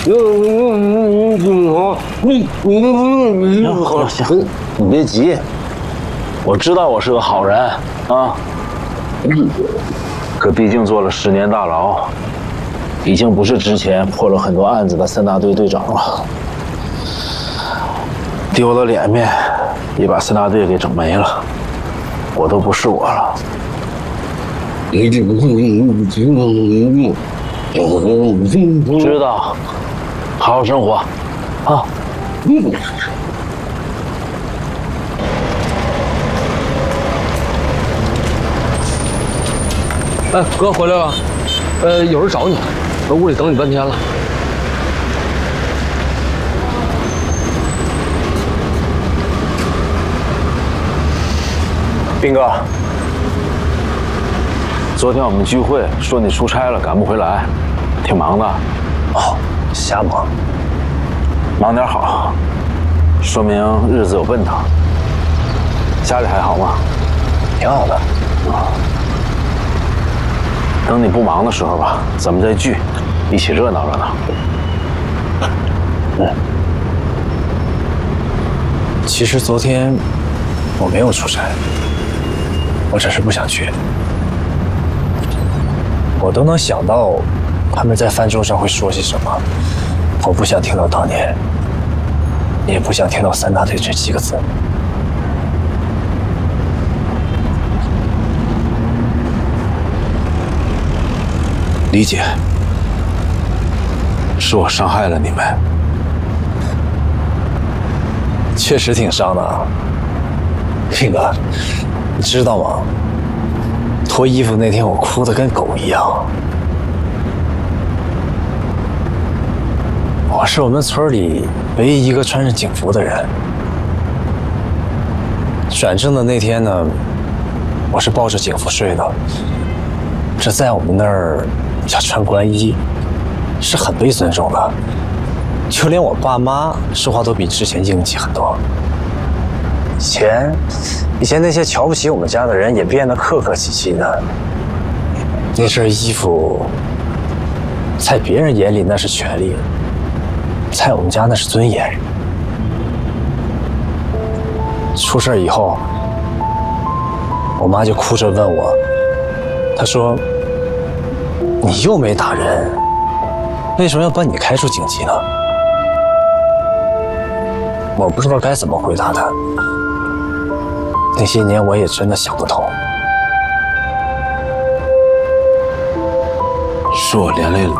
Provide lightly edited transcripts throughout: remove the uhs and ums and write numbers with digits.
行，你别急，我知道我是个好人啊。可毕竟坐了10年大牢，已经不是之前破了很多案子的3大队队长了，丢了脸面，也把3大队给整没了，我都不是我了。知道，好好生活，啊。 哎，哥回来了，有人找你，我屋里等你半天了。 斌哥，昨天我们聚会说你出差了，赶不回来，挺忙的。 哦，瞎忙， 忙点好，说明日子有奔头。家里还好吗？ 挺好的。 等你不忙的时候吧，咱们再聚，一起热闹热闹。 其实昨天我没有出差，我只是不想去。我都能想到他们在饭桌上会说些什么，我不想听到当年，也不想听到3大队这7个字。 理解，是我伤害了你们。 确实挺伤的啊，斌哥，你知道吗？脱衣服那天我哭得跟狗一样。我是我们村里唯一一个穿着警服的人。转正的那天呢，我是抱着警服睡的。这在我们那儿要穿官衣，是很被尊重的。就连我爸妈说话都比之前硬气很多。以前那些瞧不起我们家的人也变得客客气气的。那身衣服，在别人眼里那是权利，在我们家那是尊严。出事以后，我妈就哭着问我，她说：“你又没打人，为什么要把你开除警籍呢？”我不知道该怎么回答她。那些年我也真的想不通。 是我连累了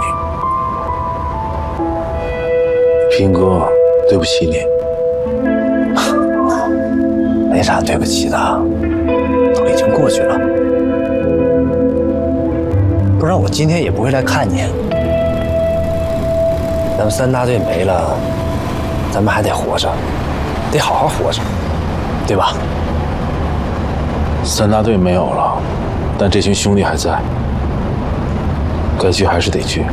你，斌哥，对不起你。 没啥对不起的，都已经过去了。不然我今天也不会来看你。咱们3大队没了，咱们还得活着，得好好活着，对吧 ？3大队没有了，但这群兄弟还在，该聚还是得聚。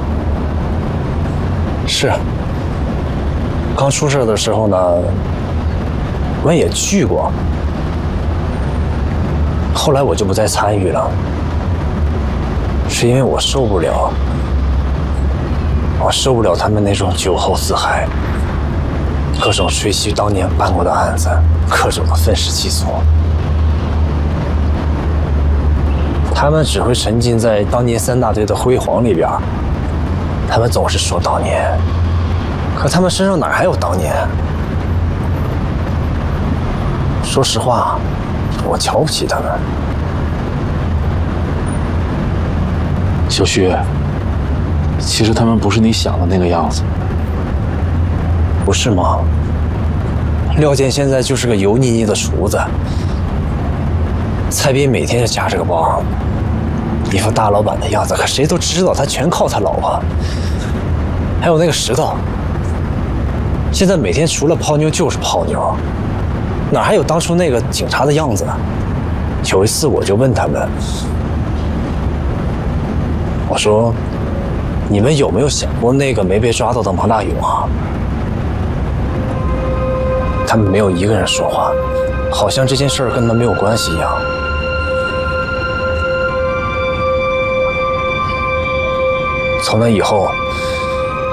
是。刚出事的时候呢，我们也聚过，后来我就不再参与了，是因为我受不了他们那种酒后自嗨，各种吹嘘当年办过的案子，各种的愤世嫉俗。他们只会沉浸在当年3大队的辉煌里边，他们总是说当年，可他们身上哪还有当年？说实话，我瞧不起他们。 小徐，其实他们不是你想的那个样子。 不是吗？廖健现在就是个油腻腻的厨子，蔡斌每天就夹着个包，一副大老板的样子，可谁都知道他全靠他老婆。还有那个石头，现在每天除了泡妞就是泡妞，哪还有当初那个警察的样子呢？有一次我就问他们，我说：“你们有没有想过那个没被抓到的王大勇啊？”他们没有一个人说话，好像这件事儿跟他们没有关系一样。从那以后，